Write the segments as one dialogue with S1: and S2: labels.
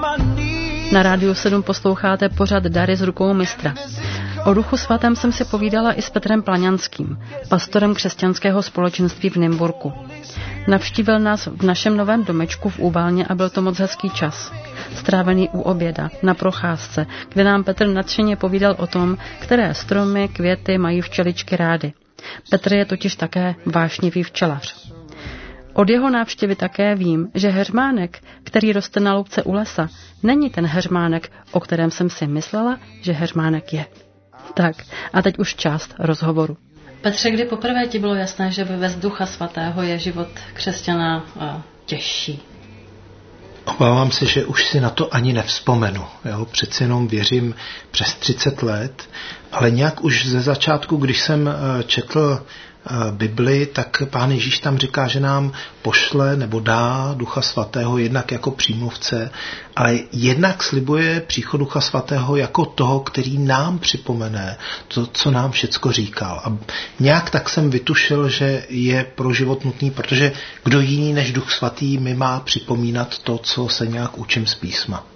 S1: Na Rádiu 7 posloucháte pořad Dary z rukou mistra. O Duchu svatém jsem si povídala i s Petrem Plaňanským, pastorem křesťanského společenství v Nymburku. Navštívil nás v našem novém domečku v Úvalně a byl to moc hezký čas. Strávený u oběda, na procházce, kde nám Petr nadšeně povídal o tom, které stromy, květy mají včeličky rády. Petr je totiž také vášnivý včelař. Od jeho návštěvy také vím, že heřmánek, který roste na louce u lesa, není ten heřmánek, o kterém jsem si myslela, že heřmánek je. Tak, a teď už část rozhovoru. Petře, kdy poprvé ti bylo jasné, že bez Ducha svatého je život křesťana těžší?
S2: Obávám se, že už si na to ani nevzpomenu. Jo? Přeci jenom věřím přes 30 let, ale nějak už ze začátku, když jsem četl Bibli, tak Pán Ježíš tam říká, že nám pošle nebo dá Ducha svatého jednak jako přímluvce, ale jednak slibuje příchod Ducha svatého jako toho, který nám připomene to, co nám všecko říkal. A nějak tak jsem vytušil, že je pro život nutný, protože kdo jiný než Duch svatý mi má připomínat to, co se nějak učím z písma.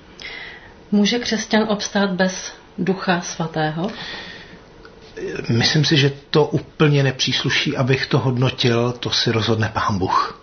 S1: Může křesťan obstát bez Ducha svatého?
S2: Myslím si, že to úplně nepřísluší, abych to hodnotil, to si rozhodne Pán Bůh.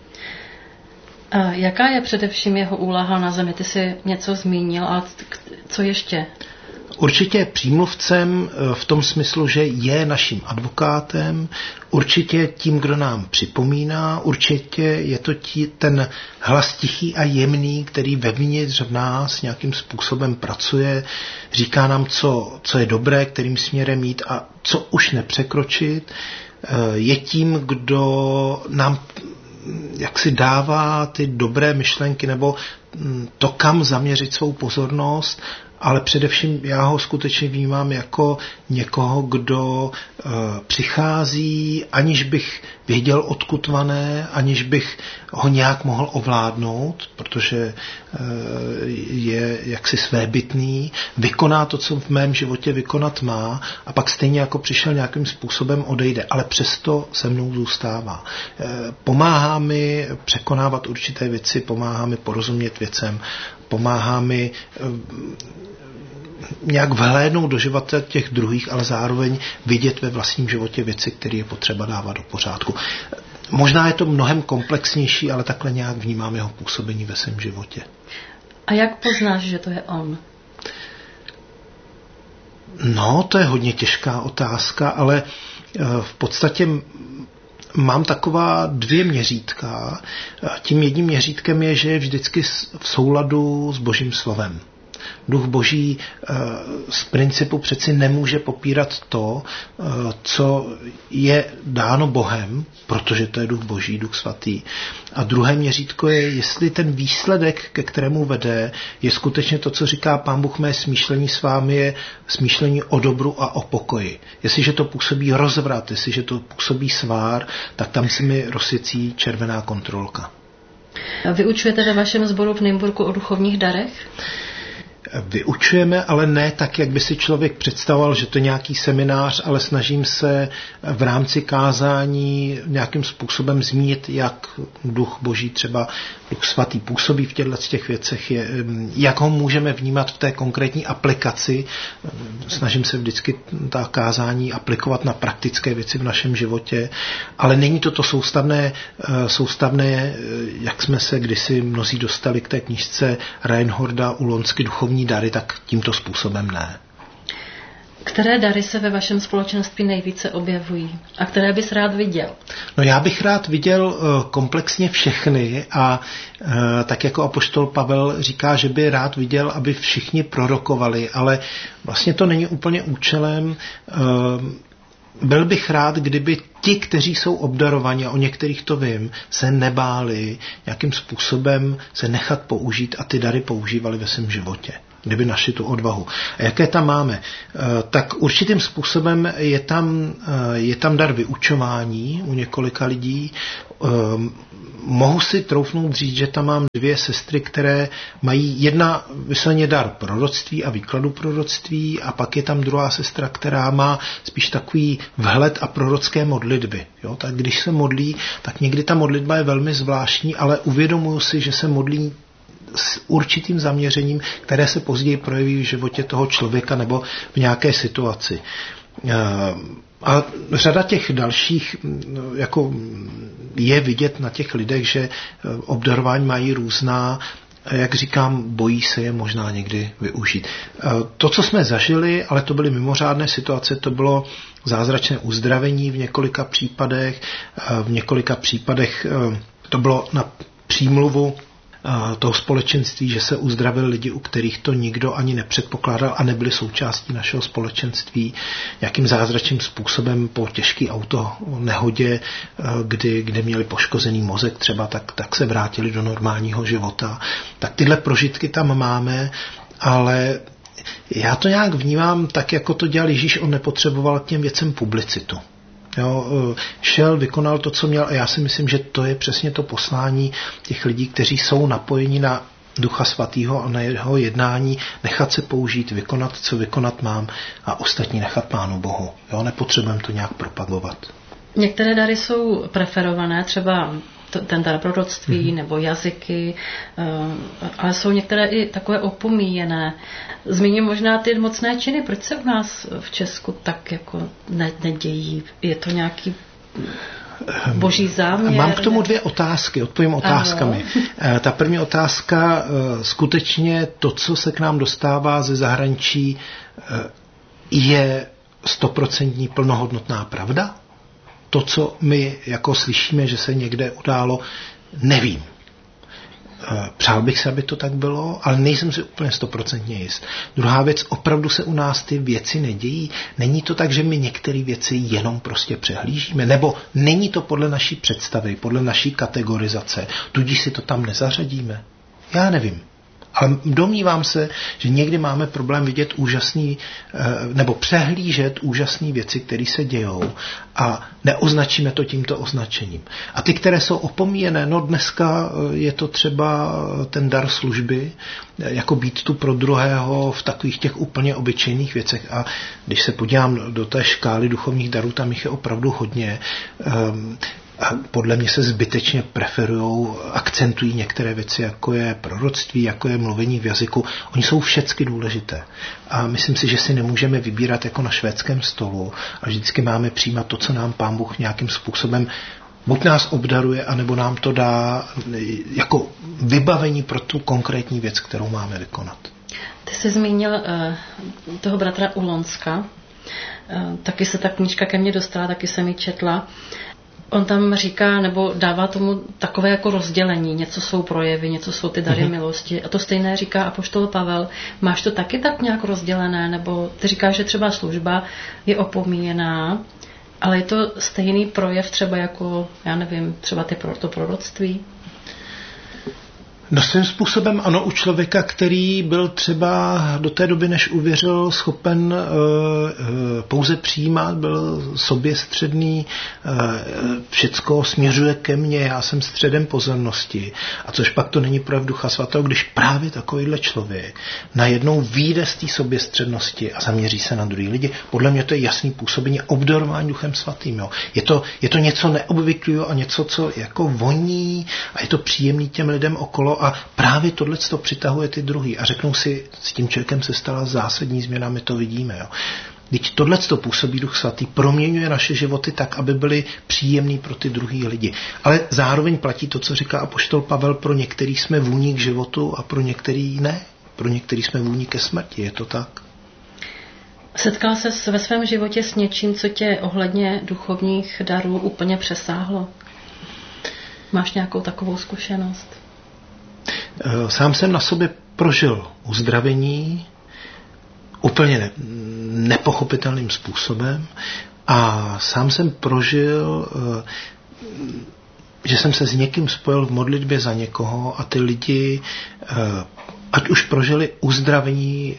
S1: A jaká je především jeho úloha na zemi? Ty jsi něco zmínil, a co ještě?
S2: Určitě přímluvcem v tom smyslu, že je naším advokátem, určitě tím, kdo nám připomíná, určitě je to ten hlas tichý a jemný, který vevnitř v nás nějakým způsobem pracuje, říká nám, co je dobré, kterým směrem jít a co už nepřekročit. Je tím, kdo nám jak si dává ty dobré myšlenky nebo to, kam zaměřit svou pozornost, ale především já ho skutečně vnímám jako někoho, kdo přichází, aniž bych věděl, odkud vane, aniž bych ho nějak mohl ovládnout, protože je jaksi svébytný, vykoná to, co v mém životě vykonat má a pak stejně jako přišel nějakým způsobem odejde, ale přesto se mnou zůstává. Pomáhá mi překonávat určité věci, pomáhá mi porozumět věcem, pomáhá mi nějak vhlédnout do života těch druhých, ale zároveň vidět ve vlastním životě věci, které je potřeba dávat do pořádku. Možná je to mnohem komplexnější, ale takhle nějak vnímám jeho působení ve svém životě.
S1: A jak poznáš, že to je on?
S2: No, to je hodně těžká otázka, ale v podstatě mám taková 2 měřítka. Tím jedním měřítkem je, že je vždycky v souladu s Božím slovem. Duch Boží z principu přeci nemůže popírat to, co je dáno Bohem, protože to je Duch Boží, Duch svatý. A druhé měřítko je, jestli ten výsledek, ke kterému vede, je skutečně to, co říká Pán Bůh, mé smýšlení s vámi je smýšlení o dobru a o pokoji. Jestliže to působí rozvrat, jestliže to působí svár, tak tam se mi rozsvěcí červená kontrolka.
S1: Vyučujete ve vašem sboru v Nymburku o duchovních darech?
S2: Vyučujeme, ale ne tak, jak by si člověk představoval, že to je nějaký seminář, ale snažím se v rámci kázání nějakým způsobem zmínit, jak Duch Boží, třeba Duch svatý působí v těch věcech, jak ho můžeme vnímat v té konkrétní aplikaci. Snažím se vždycky ta kázání aplikovat na praktické věci v našem životě, ale není to soustavné, jak jsme se kdysi mnozí dostali k té knížce Reinholda Ulonsky Duchovní dary, tak tímto způsobem ne.
S1: Které dary se ve vašem společenství nejvíce objevují a které bys rád viděl?
S2: No, já bych rád viděl komplexně všechny a tak jako apoštol Pavel říká, že by rád viděl, aby všichni prorokovali, ale vlastně to není úplně účelem. Byl bych rád, kdyby ti, kteří jsou obdarovaní, a o některých to vím, se nebáli nějakým způsobem se nechat použít a ty dary používali ve svém životě, kdyby našli tu odvahu. A jaké tam máme? Tak určitým způsobem je tam dar vyučování u několika lidí. Mohu si troufnout říct, že tam mám 2 sestry, které mají jedna vysloveně dar proroctví a výkladu proroctví a pak je tam druhá sestra, která má spíš takový vhled a prorocké modlitby. Jo? Tak když se modlí, tak někdy ta modlitba je velmi zvláštní, ale uvědomuju si, že se modlí s určitým zaměřením, které se později projeví v životě toho člověka nebo v nějaké situaci. A řada těch dalších jako je vidět na těch lidech, že obdarování mají různá, jak říkám, bojí se je možná někdy využít. To, co jsme zažili, ale to byly mimořádné situace, to bylo zázračné uzdravení v několika případech. V několika případech to bylo na přímluvu toho společenství, že se uzdravili lidi, u kterých to nikdo ani nepředpokládal a nebyli součástí našeho společenství. Nějakým zázračným způsobem po těžké autonehodě, kde měli poškozený mozek třeba, tak se vrátili do normálního života. Tak tyhle prožitky tam máme, ale já to nějak vnímám tak, jako to dělal Ježíš, on nepotřeboval k těm věcem publicitu. Jo, šel, vykonal to, co měl a já si myslím, že to je přesně to poslání těch lidí, kteří jsou napojeni na Ducha Svatého a na jeho jednání, nechat se použít, vykonat, co vykonat mám a ostatní nechat Pánu Bohu. Jo, nepotřebujeme to nějak propagovat.
S1: Některé dary jsou preferované, třeba ten dar proroctví nebo jazyky, ale jsou některé i takové opomíjené. Zmíním možná ty mocné činy. Proč se u nás v Česku tak jako nedějí? Je to nějaký boží záměr?
S2: Mám k tomu 2 otázky, odpovím otázkami. Ta první otázka, skutečně to, co se k nám dostává ze zahraničí, je 100% plnohodnotná pravda? To, co my jako slyšíme, že se někde událo, nevím. Přál bych se, aby to tak bylo, ale nejsem si úplně 100% jist. Druhá věc, opravdu se u nás ty věci nedějí. Není to tak, že my některé věci jenom prostě přehlížíme, nebo není to podle naší představy, podle naší kategorizace, tudíž si to tam nezařadíme. Já nevím. Ale domnívám se, že někdy máme problém vidět úžasný, nebo přehlížet úžasné věci, které se dějou a neoznačíme to tímto označením. A ty, které jsou opomíjené, no dneska je to třeba ten dar služby, jako být tu pro druhého v takových těch úplně obyčejných věcech. A když se podívám do té škály duchovních darů, tam jich je opravdu hodně. A podle mě se zbytečně preferujou, akcentují některé věci, jako je proroctví, jako je mluvení v jazyku. Oni jsou všecky důležité. A myslím si, že si nemůžeme vybírat jako na švédském stolu a vždycky máme přijímat to, co nám Pán Bůh nějakým způsobem buď nás obdaruje, anebo nám to dá jako vybavení pro tu konkrétní věc, kterou máme vykonat.
S1: Ty jsi zmínil toho bratra Ulonska. Taky se ta knížka ke mně dostala, taky jsem ji četla. On tam říká, nebo dává tomu takové jako rozdělení. Něco jsou projevy, něco jsou ty dary milosti. A to stejné říká apoštol Pavel. Máš to taky tak nějak rozdělené? Nebo ty říkáš, že třeba služba je opomíjená, ale je to stejný projev třeba jako, já nevím, třeba to proroctví?
S2: No svým způsobem ano, u člověka, který byl třeba do té doby, než uvěřil, schopen pouze přijímat, byl soběstředný, všecko směřuje ke mně, já jsem středem pozornosti. A což pak to není projev Ducha Svatého, když právě takovýhle člověk najednou vyjde z té soběstřednosti a zaměří se na druhý lidi. Podle mě to je jasný působení obdarování Duchem Svatým. Jo. Je to něco neobvyklého a něco, co jako voní a je to příjemný těm lidem okolo. A právě tohleto přitahuje ty druhý a řeknou si, s tím člověkem se stala zásadní změna, my to vidíme. Jo. Když tohleto působí Duch Svatý, proměňuje naše životy tak, aby byly příjemný pro ty druhý lidi. Ale zároveň platí to, co říká apoštol Pavel, pro některý jsme vůní k životu a pro některý ne. Pro některý jsme vůní ke smrti, je to tak?
S1: Setkal ses ve svém životě s něčím, co tě ohledně duchovních darů úplně přesáhlo? Máš nějakou takovou zkušenost?
S2: Sám jsem na sobě prožil uzdravení úplně nepochopitelným způsobem a sám jsem prožil, že jsem se s někým spojil v modlitbě za někoho a ty lidi, ať už prožili uzdravení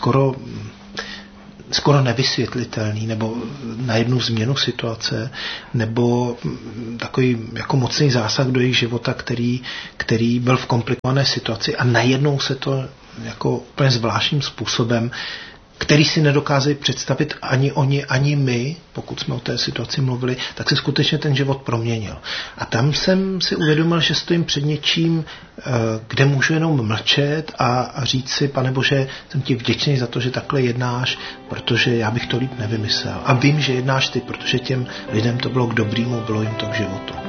S2: skoro nevysvětlitelný, nebo na jednu změnu situace, nebo takový jako mocný zásah do jejich života, který byl v komplikované situaci a najednou se to jako úplně zvláštním způsobem který si nedokázali představit ani oni, ani my, pokud jsme o té situaci mluvili, tak se skutečně ten život proměnil. A tam jsem si uvědomil, že stojím před něčím, kde můžu jenom mlčet a říct si, Pane Bože, jsem ti vděčný za to, že takhle jednáš, protože já bych to líp nevymyslel. A vím, že jednáš ty, protože těm lidem to bylo k dobrýmu, bylo jim to k životu.